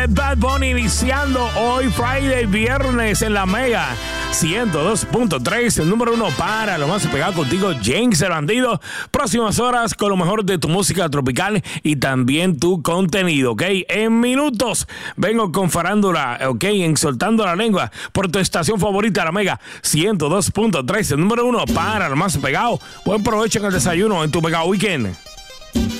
Bad Bunny iniciando hoy Friday, viernes en la Mega 102.3, el número 1 para lo más pegado contigo, James el Bandido. Próximas horas con lo mejor de tu música tropical y también tu contenido, ¿ok? En minutos vengo con farándula, ¿ok? En Soltando la Lengua por tu estación favorita, la Mega 102.3, el número 1 para lo más pegado. Buen provecho en el desayuno en tu Mega Weekend.